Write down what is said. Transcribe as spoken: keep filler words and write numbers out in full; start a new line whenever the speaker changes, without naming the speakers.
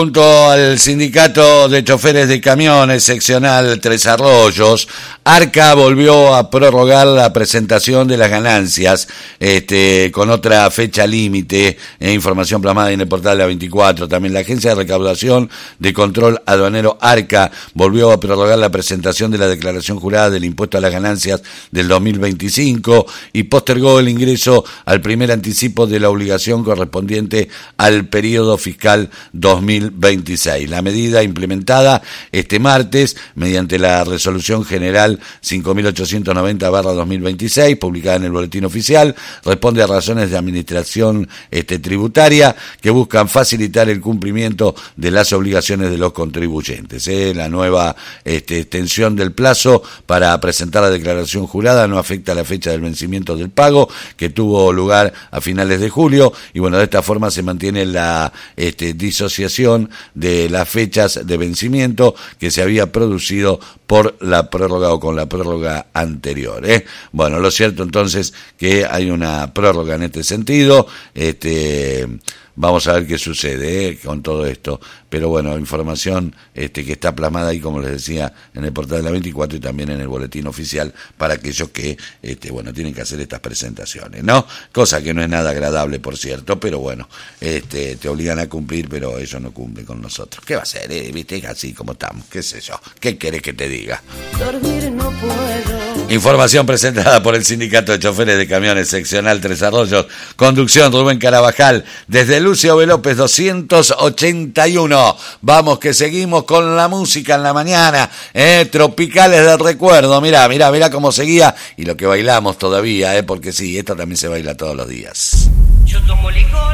Junto al sindicato de choferes de camiones seccional Tres Arroyos, ARCA volvió a prorrogar la presentación de las ganancias este, con otra fecha límite, e información plasmada en el portal de A veinticuatro. También la Agencia de Recaudación de Control Aduanero ARCA volvió a prorrogar la presentación de la declaración jurada del impuesto a las ganancias del dos mil veinticinco y postergó el ingreso al primer anticipo de la obligación correspondiente al periodo fiscal dos mil veintiséis. La medida implementada este martes mediante la Resolución General cinco mil ochocientos noventa barra dos mil veintiséis, publicada en el Boletín Oficial, responde a razones de administración este, tributaria que buscan facilitar el cumplimiento de las obligaciones de los contribuyentes. ¿eh? La nueva este, extensión del plazo para presentar la declaración jurada no afecta a la fecha del vencimiento del pago, que tuvo lugar a finales de julio, y bueno, de esta forma se mantiene la este, disociación de las fechas de vencimiento que se había producido por la prórroga o con la prórroga anterior. ¿eh? Bueno, lo cierto entonces que hay una prórroga en este sentido. Este, vamos a ver qué sucede ¿eh? con todo esto. Pero bueno, información este, que está plasmada ahí, como les decía, en el portal de la veinticuatro y también en el boletín oficial para aquellos que, este, bueno, tienen que hacer estas presentaciones, ¿no? Cosa que no es nada agradable, por cierto, pero bueno, este, te obligan a cumplir, pero ellos no cumplen con nosotros. ¿Qué va a ser, eh? ¿Viste? Así como estamos, qué sé yo. ¿Qué querés que te diga? Dormir no puedo. Información presentada por el Sindicato de Choferes de Camiones Seccional Tres Arroyos. Conducción Rubén Carabajal. Desde Lucio B. López doscientos ochenta y uno. Vamos que seguimos con la música en la mañana, ¿eh? Tropicales del recuerdo. Mirá, mirá, mirá cómo seguía. Y lo que bailamos todavía, ¿eh? Porque sí, esto también se baila todos los días. Yo tomo licor.